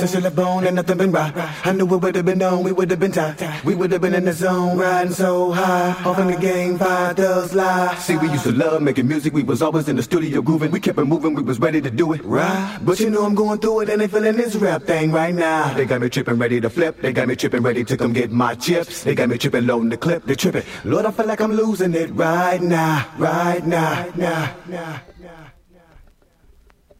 Since you left bone and nothing been right. I knew it would have been on, we would have been tight. We would have been in the zone, riding so high. Off in the game, 5 does lie. See, we used to love making music, we was always in the studio grooving. We kept it moving, we was ready to do it, right? But you know I'm going through it and they feeling this rap thing right now. They got me tripping, ready to flip. They got me tripping, ready to come get my chips. They got me tripping, loading the clip. They tripping. Lord, I feel like I'm losing it right now, right now, now, now.